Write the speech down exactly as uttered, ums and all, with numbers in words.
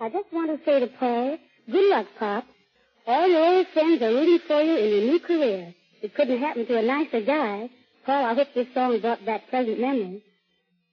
I just want to say to Paul, good luck, Pop. All your old friends are rooting for you in your new career. It couldn't happen to a nicer guy. Paul, I hope this song brought back pleasant memories.